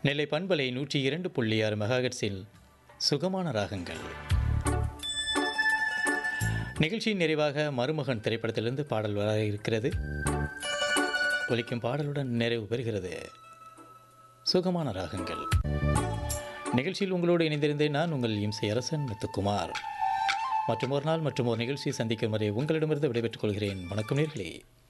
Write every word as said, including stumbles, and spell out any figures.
நெல்லை பண்பலை நூற்றி இரண்டு புள்ளி ஆறு மெகாஹெர்ட்ஸில் சுகமான ராகங்கள் நிகழ்ச்சியின் நிறைவாக மருமகன் திரைப்படத்திலிருந்து பாடல் வர இருக்கிறது. ஒலிக்கும் பாடலுடன் நிறைவு பெறுகிறது சுகமான ராகங்கள். நிகழ்ச்சியில் உங்களோடு இணைந்திருந்தேன் நான் உங்கள் இம்சை அரசன் முத்துக்குமார். மற்றும் ஒரு நாள் மற்றும் ஒரு நிகழ்ச்சியை சந்திக்கும் வரை உங்களிடமிருந்து விடைபெற்றுக் கொள்கிறேன். வணக்கம் நேர்களே.